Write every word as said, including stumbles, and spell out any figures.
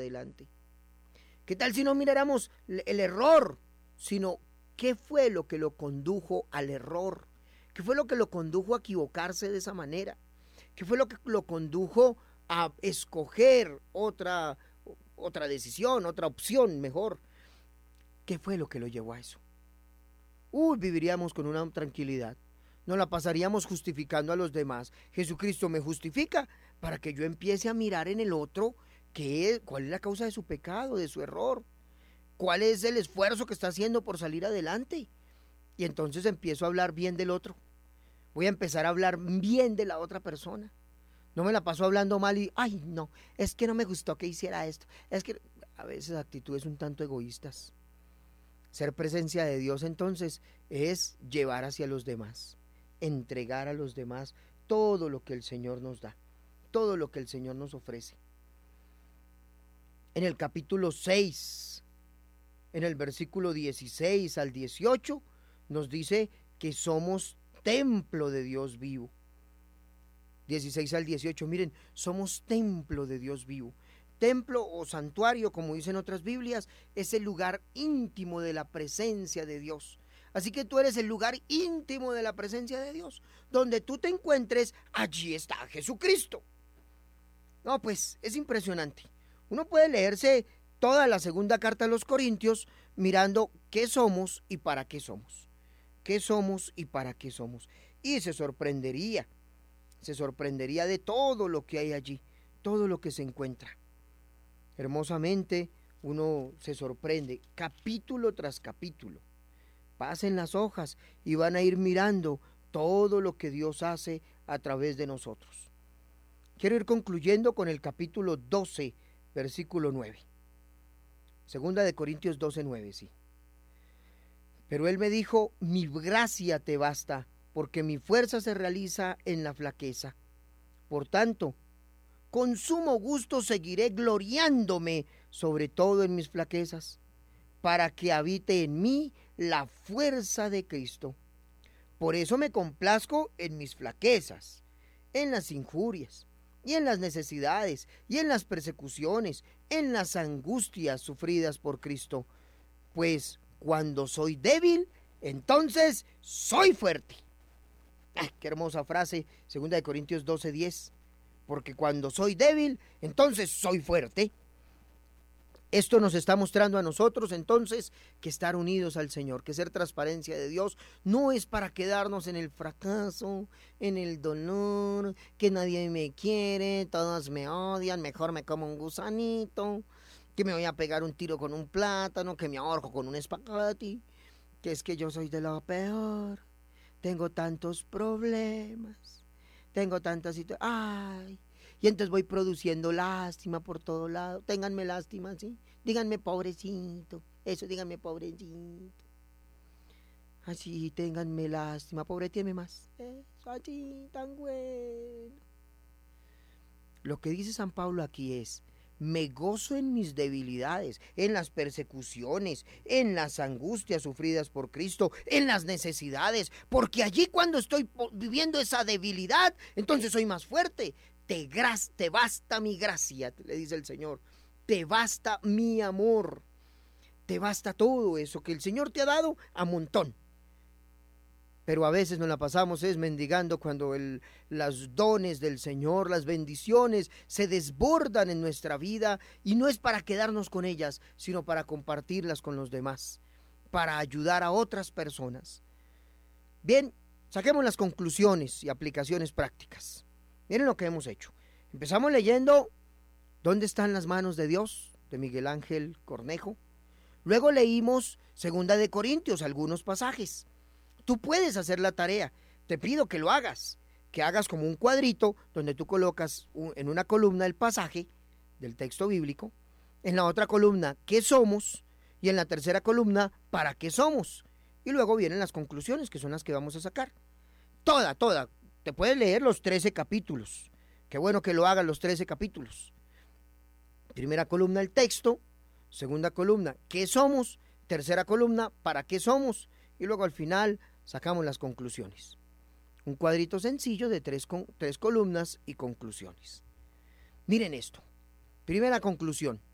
adelante. ¿Qué tal si no miráramos el error, sino qué fue lo que lo condujo al error? ¿Qué fue lo que lo condujo a equivocarse de esa manera? ¿Qué fue lo que lo condujo a escoger otra, otra decisión, otra opción mejor? ¿Qué fue lo que lo llevó a eso? Uy, viviríamos con una tranquilidad. No la pasaríamos justificando a los demás. Jesucristo me justifica para que yo empiece a mirar en el otro qué, cuál es la causa de su pecado, de su error. ¿Cuál es el esfuerzo que está haciendo por salir adelante? Y entonces empiezo a hablar bien del otro. Voy a empezar a hablar bien de la otra persona. No me la paso hablando mal y, ay, no, es que no me gustó que hiciera esto. Es que a veces actitudes un tanto egoístas. Ser presencia de Dios entonces es llevar hacia los demás, entregar a los demás todo lo que el Señor nos da, todo lo que el Señor nos ofrece. En el capítulo seis, en el versículo dieciséis al dieciocho, nos dice que somos templo de Dios vivo. dieciséis al dieciocho, miren, somos templo de Dios vivo. Templo o santuario, como dicen otras Biblias, es el lugar íntimo de la presencia de Dios. Así que tú eres el lugar íntimo de la presencia de Dios. Donde tú te encuentres, allí está Jesucristo. No, pues es impresionante. Uno puede leerse toda la segunda carta a los Corintios mirando qué somos y para qué somos. ¿Qué somos y para qué somos? Y se sorprendería, se sorprendería de todo lo que hay allí, todo lo que se encuentra. Hermosamente uno se sorprende, capítulo tras capítulo. Pasen las hojas y van a ir mirando todo lo que Dios hace a través de nosotros. Quiero ir concluyendo con el capítulo doce, versículo nueve. Segunda de Corintios doce, nueve, sí. Pero él me dijo, mi gracia te basta, porque mi fuerza se realiza en la flaqueza. Por tanto, con sumo gusto seguiré gloriándome, sobre todo en mis flaquezas, para que habite en mí la fuerza de Cristo. Por eso me complazco en mis flaquezas, en las injurias, y en las necesidades, y en las persecuciones, en las angustias sufridas por Cristo. Pues cuando soy débil, entonces soy fuerte. ¡Ah, qué hermosa frase! Segunda de Corintios doce, diez. Porque cuando soy débil, entonces soy fuerte. Esto nos está mostrando a nosotros entonces que estar unidos al Señor, que ser transparencia de Dios no es para quedarnos en el fracaso, en el dolor, que nadie me quiere, todos me odian, mejor me como un gusanito, que me voy a pegar un tiro con un plátano, que me ahorco con un espagueti, que es que yo soy de lo peor, tengo tantos problemas, tengo tantas situaciones, ay, y entonces voy produciendo lástima por todo lado. Ténganme lástima, ¿sí? Díganme pobrecito, eso, díganme pobrecito. Así, ténganme lástima, pobretíeme más, eso, así, tan bueno. Lo que dice San Pablo aquí es, me gozo en mis debilidades, en las persecuciones, en las angustias sufridas por Cristo, en las necesidades, porque allí cuando estoy viviendo esa debilidad, entonces soy más fuerte. Te, gras, te basta mi gracia, le dice el Señor, te basta mi amor, te basta todo eso que el Señor te ha dado a montón. Pero a veces nos la pasamos es mendigando cuando el, los dones del Señor, las bendiciones se desbordan en nuestra vida y no es para quedarnos con ellas, sino para compartirlas con los demás, para ayudar a otras personas. Bien, saquemos las conclusiones y aplicaciones prácticas. Miren lo que hemos hecho. Empezamos leyendo ¿Dónde están las manos de Dios? De Miguel Ángel Cornejo. Luego leímos Segunda de Corintios, algunos pasajes. Tú puedes hacer la tarea, te pido que lo hagas, que hagas como un cuadrito donde tú colocas un, en una columna el pasaje del texto bíblico, en la otra columna qué somos y en la tercera columna para qué somos. Y luego vienen las conclusiones que son las que vamos a sacar. Toda, toda, te puedes leer los trece capítulos, qué bueno que lo hagas los trece capítulos. Primera columna el texto, segunda columna qué somos, tercera columna para qué somos y luego al final sacamos las conclusiones. Un cuadrito sencillo de tres, con, tres columnas y conclusiones. Miren esto. Primera conclusión.